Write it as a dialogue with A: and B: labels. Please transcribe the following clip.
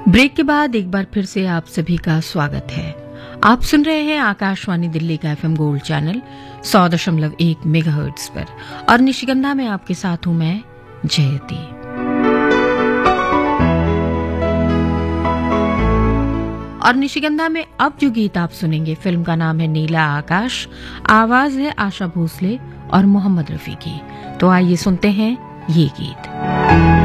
A: Break के बाद एक बार फिर से आप सभी का स्वागत है। आप सुन रहे हैं आकाशवाणी दिल्ली का एफएम गोल्ड चैनल 100.1 मेगाहर्ट्ज पर और निशिगंधा में आपके साथ हूं मैं जयती। और निशिगंधा में अब जो गीत आप सुनेंगे फिल्म का नाम है नीला आकाश, आवाज है आशा भोसले और मोहम्मद रफी की। तो आइए सुनते हैं ये गीत।